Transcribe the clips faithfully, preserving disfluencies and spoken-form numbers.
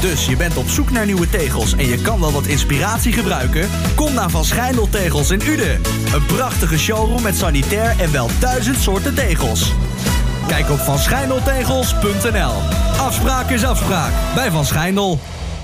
Dus je bent op zoek naar nieuwe tegels en je kan wel wat inspiratie gebruiken? Kom naar Van Schijndel Tegels in Uden. Een prachtige showroom met sanitair en wel duizend soorten tegels. Kijk op van schijndel tegels punt n l. Afspraak is afspraak bij Van Schijndel.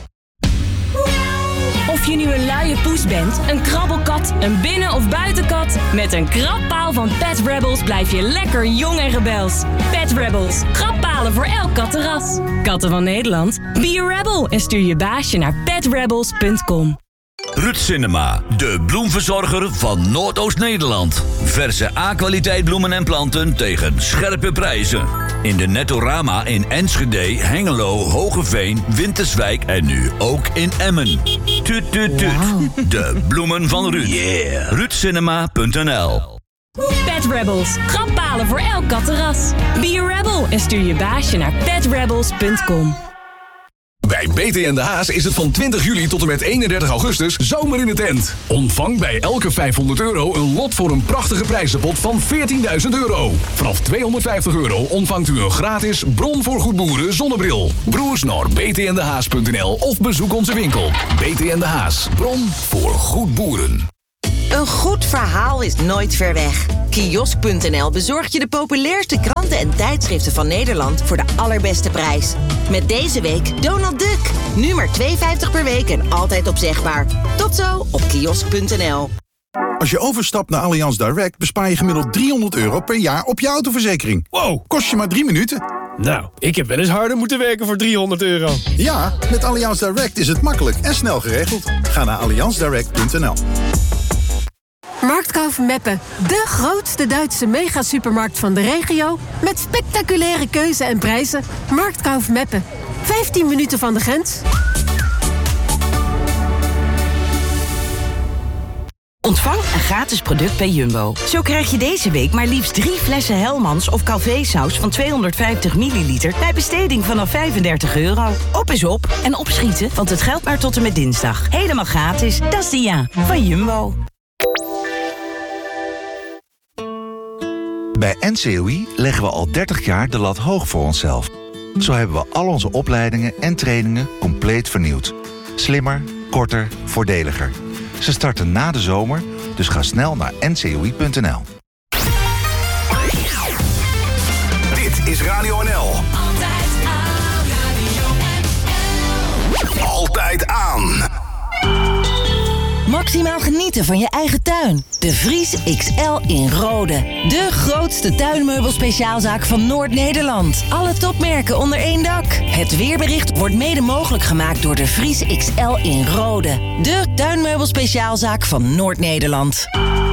Of je nu een luie poes bent, een krabbelkat, een binnen- of buitenkat, met een krabpaal van Pet Rebels blijf je lekker jong en rebels. Pet Rebels, krabbpalen voor elk kattenras. Katten van Nederland, be a rebel en stuur je baasje naar pet rebels punt com. Ruud Cinema, de bloemverzorger van Noordoost-Nederland. Verse A-kwaliteit bloemen en planten tegen scherpe prijzen. In de Nettorama in Enschede, Hengelo, Hogeveen, Winterswijk en nu ook in Emmen. Tut, tut, tut. Wow. De bloemen van Ruud. Yeah. ruud cinema punt n l. Pet Rebels, krabbpalen voor elk kattenras. Be a rebel en stuur je baasje naar pet rebels punt com. Bij B T en de Haas is het van twintig juli tot en met eenendertig augustus zomer in de tent. Ontvang bij elke vijfhonderd euro een lot voor een prachtige prijzenpot van veertienduizend euro. Vanaf tweehonderdvijftig euro ontvangt u een gratis Bron voor Goedboeren zonnebril. Broers naar b t n de haas punt n l of bezoek onze winkel. B T en de Haas, Bron voor Goedboeren. Een goed verhaal is nooit ver weg. Kiosk punt n l bezorgt je de populairste kranten en tijdschriften van Nederland voor de allerbeste prijs. Met deze week Donald Duck. Nu maar twee vijftig per week en altijd opzegbaar. Tot zo op kiosk punt n l. Als je overstapt naar Allianz Direct bespaar je gemiddeld driehonderd euro per jaar op je autoverzekering. Wow, kost je maar drie minuten. Nou, ik heb wel eens harder moeten werken voor driehonderd euro. Ja, met Allianz Direct is het makkelijk en snel geregeld. Ga naar allianz direct punt n l. Marktkauf Meppen, de grootste Duitse megasupermarkt van de regio met spectaculaire keuze en prijzen. Marktkauf Meppen, vijftien minuten van de grens. Ontvang een gratis product bij Jumbo. Zo krijg je deze week maar liefst drie flessen Hellmans of Calvé-saus van tweehonderdvijftig milliliter bij besteding vanaf vijfendertig euro. Op is op en opschieten, want het geldt maar tot en met dinsdag. Helemaal gratis, dat is de ja van Jumbo. Bij N C O I leggen we al dertig jaar de lat hoog voor onszelf. Zo hebben we al onze opleidingen en trainingen compleet vernieuwd. Slimmer, korter, voordeliger. Ze starten na de zomer, dus ga snel naar n c o i punt n l. Dit is Radio N L. Altijd aan, Radio N L. Altijd aan. Maximaal genieten van je eigen tuin. De Vries X L in Rode. De grootste tuinmeubelspeciaalzaak van Noord-Nederland. Alle topmerken onder één dak. Het weerbericht wordt mede mogelijk gemaakt door de Vries X L in Rode. De tuinmeubelspeciaalzaak van Noord-Nederland.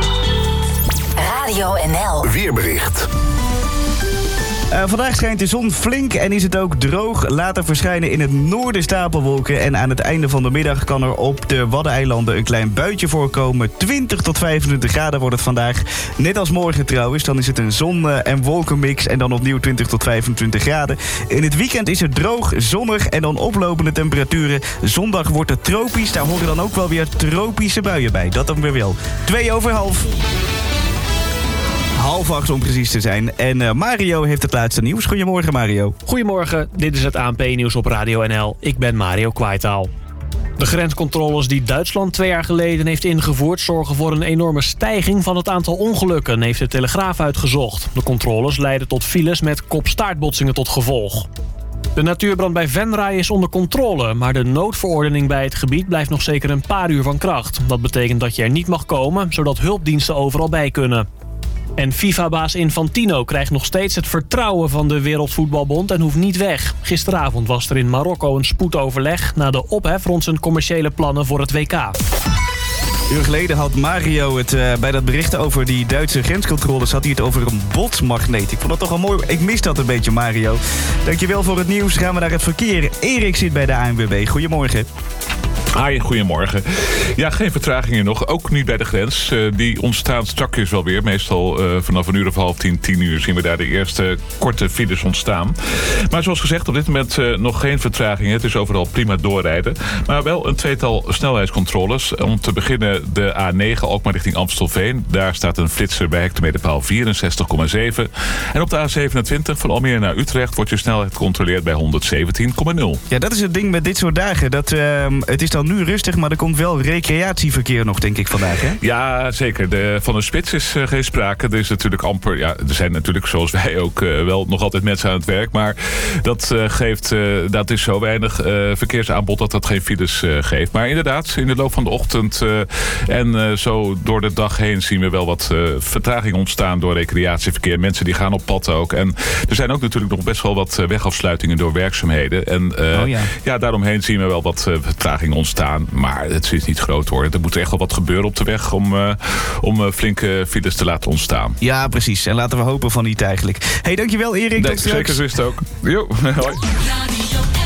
Radio N L. Weerbericht. Uh, vandaag schijnt de zon flink en is het ook droog. Later verschijnen in het noorden stapelwolken. En aan het einde van de middag kan er op de Waddeneilanden een klein buitje voorkomen. twintig tot vijfentwintig graden wordt het vandaag. Net als morgen trouwens. Dan is het een zon- en wolkenmix en dan opnieuw twintig tot vijfentwintig graden. In het weekend is het droog, zonnig en dan oplopende temperaturen. Zondag wordt het tropisch. Daar horen dan ook wel weer tropische buien bij. Dat dan weer wel. Twee over half. Half acht om precies te zijn. En uh, Mario heeft het laatste nieuws. Goedemorgen, Mario. Goedemorgen, dit is het A N P-nieuws op Radio N L. Ik ben Mario Kwaaitaal. De grenscontroles die Duitsland twee jaar geleden heeft ingevoerd zorgen voor een enorme stijging van het aantal ongelukken, heeft de Telegraaf uitgezocht. De controles leiden tot files met kop-staartbotsingen tot gevolg. De natuurbrand bij Venray is onder controle, maar de noodverordening bij het gebied blijft nog zeker een paar uur van kracht. Dat betekent dat je er niet mag komen, zodat hulpdiensten overal bij kunnen. En FIFA-baas Infantino krijgt nog steeds het vertrouwen van de Wereldvoetbalbond en hoeft niet weg. Gisteravond was er in Marokko een spoedoverleg na de ophef rond zijn commerciële plannen voor het W K. Een uur geleden had Mario het uh, bij dat bericht over die Duitse grenscontroles had hij het over een botsmagneet. Ik vond dat toch wel mooi. Ik mis dat een beetje, Mario. Dankjewel voor het nieuws. Gaan we naar het verkeer. Erik zit bij de A N W B. Goedemorgen. Hi, goedemorgen. Ja, geen vertragingen nog. Ook niet bij de grens. Uh, die ontstaan strakjes wel weer. Meestal uh, vanaf een uur of half tien, tien uur zien we daar de eerste korte files ontstaan. Maar zoals gezegd, op dit moment uh, nog geen vertragingen. Het is overal prima doorrijden. Maar wel een tweetal snelheidscontroles. Om te beginnen de A negen, Alkmaar richting Amstelveen. Daar staat een flitser bij hectometerpaal vierenzestig komma zeven. En op de A zevenentwintig van Almere naar Utrecht wordt je snelheid gecontroleerd bij honderdzeventien komma nul. Ja, dat is het ding met dit soort dagen. Dat, uh, het is dan nu rustig, maar er komt wel recreatieverkeer nog, denk ik, vandaag, hè? Ja, zeker. De, van een spits is uh, geen sprake. Er is natuurlijk amper... Ja, er zijn natuurlijk, zoals wij ook, uh, wel nog altijd mensen aan het werk. Maar dat uh, geeft... Uh, dat is zo weinig uh, verkeersaanbod dat dat geen files uh, geeft. Maar inderdaad, in de loop van de ochtend uh, en uh, zo door de dag heen zien we wel wat uh, vertraging ontstaan door recreatieverkeer. Mensen die gaan op pad ook. En er zijn ook natuurlijk nog best wel wat wegafsluitingen door werkzaamheden. En uh, oh ja. ja, daaromheen zien we wel wat uh, vertraging ontstaan. Maar het is niet groot hoor. Er moet echt wel wat gebeuren op de weg om, uh, om uh, flinke files te laten ontstaan. Ja, precies. En laten we hopen van niet eigenlijk. Hey, dankjewel Erik. Nee, tot straks. Zeker wist ook. Jo, hoi.